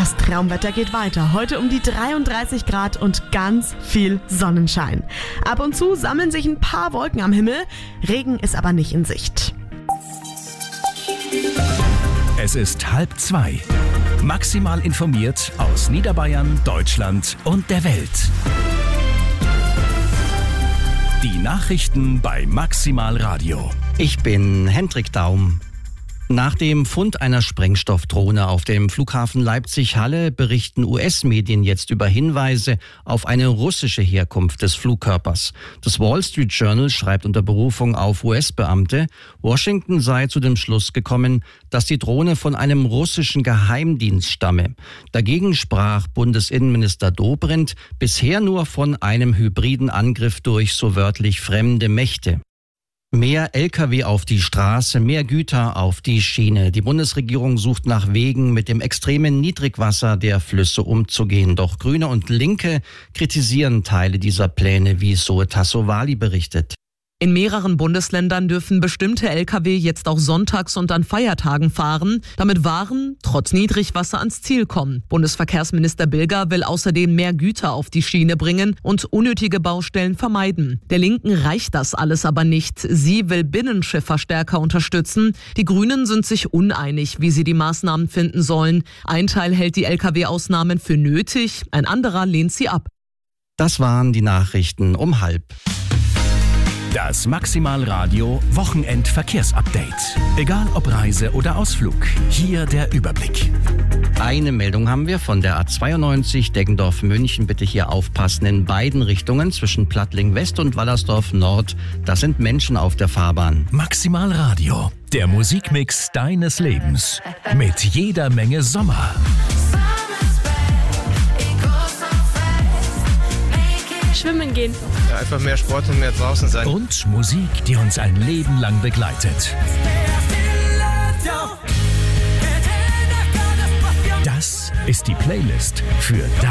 Das Traumwetter geht weiter. Heute um die 33 Grad und ganz viel Sonnenschein. Ab und zu sammeln sich ein paar Wolken am Himmel. Regen ist aber nicht in Sicht. Es ist 1:30. Maximal informiert aus Niederbayern, Deutschland und der Welt. Die Nachrichten bei Maximal Radio. Ich bin Hendrik Daum. Nach dem Fund einer Sprengstoffdrohne auf dem Flughafen Leipzig-Halle berichten US-Medien jetzt über Hinweise auf eine russische Herkunft des Flugkörpers. Das Wall Street Journal schreibt unter Berufung auf US-Beamte, Washington sei zu dem Schluss gekommen, dass die Drohne von einem russischen Geheimdienst stamme. Dagegen sprach Bundesinnenminister Dobrindt bisher nur von einem hybriden Angriff durch so wörtlich fremde Mächte. Mehr Lkw auf die Straße, mehr Güter auf die Schiene. Die Bundesregierung sucht nach Wegen, mit dem extremen Niedrigwasser der Flüsse umzugehen. Doch Grüne und Linke kritisieren Teile dieser Pläne, wie Zoe Tassovali berichtet. In mehreren Bundesländern dürfen bestimmte Lkw jetzt auch sonntags und an Feiertagen fahren, damit Waren trotz Niedrigwasser ans Ziel kommen. Bundesverkehrsminister Bilger will außerdem mehr Güter auf die Schiene bringen und unnötige Baustellen vermeiden. Der Linken reicht das alles aber nicht. Sie will Binnenschiffer stärker unterstützen. Die Grünen sind sich uneinig, wie sie die Maßnahmen finden sollen. Ein Teil hält die Lkw-Ausnahmen für nötig, ein anderer lehnt sie ab. Das waren die Nachrichten um 1:30. Das Maximal Radio Wochenend-Verkehrsupdate. Egal ob Reise oder Ausflug, hier der Überblick. Eine Meldung haben wir von der A92 Deggendorf-München. Bitte hier aufpassen in beiden Richtungen zwischen Plattling West und Wallersdorf Nord. Da sind Menschen auf der Fahrbahn. Maximal Radio, der Musikmix deines Lebens. Mit jeder Menge Sommer. Schwimmen gehen. Ja, einfach mehr Sport und mehr draußen sein. Und Musik, die uns ein Leben lang begleitet. Das ist die Playlist für